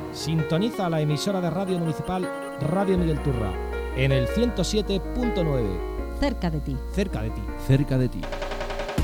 Sintoniza la emisora de radio municipal Radio Miguel Turra en el 107.9. Cerca de ti. Cerca de ti. Cerca de ti.